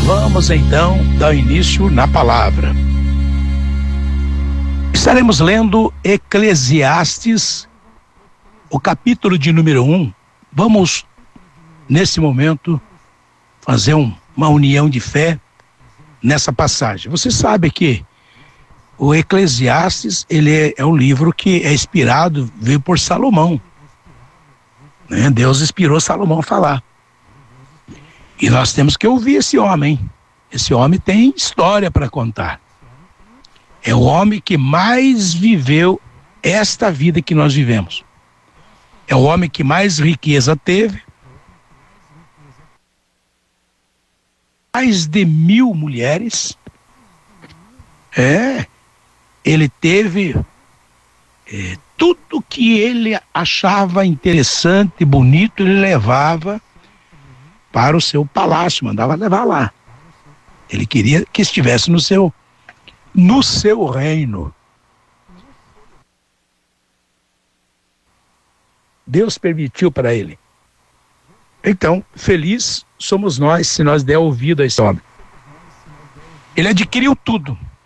Vamos então dar início na palavra. Estaremos lendo Eclesiastes, o capítulo de número 1. Vamos, nesse momento, fazer uma união de fé nessa passagem. Você sabe que o Eclesiastes, ele é um livro que é inspirado, veio por Salomão, né? Deus inspirou Salomão a falar. E nós temos que ouvir esse homem. Esse homem tem história para contar. É o homem que mais viveu esta vida que nós vivemos. É o homem que mais riqueza teve. Mais de 1000 mulheres. Ele teve tudo que ele achava interessante, bonito, ele levava para o seu palácio, mandava levar lá. Ele queria que estivesse no seu reino. Deus permitiu para ele. Então, feliz somos nós se nós der ouvido a esse homem. Ele adquiriu tudo.